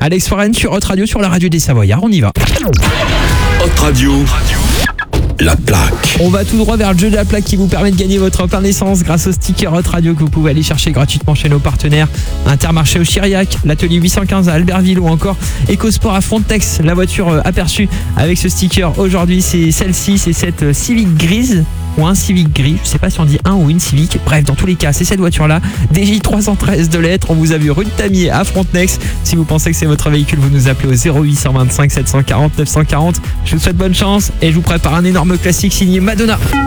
Alex Warren sur Hot Radio, sur la radio des Savoyards. On y va. Hot Radio. La plaque. On va tout droit vers le jeu de la plaque qui vous permet de gagner votre plein d'essence grâce au sticker Hot Radio que vous pouvez aller chercher gratuitement chez nos partenaires Intermarché au Chiriac, l'atelier 815 à Albertville ou encore EcoSport à Frontex. La voiture aperçue avec ce sticker aujourd'hui, c'est celle-ci, c'est cette Civic grise ou un Civic gris, je sais pas si on dit un ou une Civic, bref dans tous les cas c'est cette voiture là, DJ 313 de lettres. On vous a vu rue de Tamier à Frontex. Si vous pensez que c'est votre véhicule, vous nous appelez au 0825 740 940. Je vous souhaite bonne chance et je vous prépare un énorme classique signé Madonna.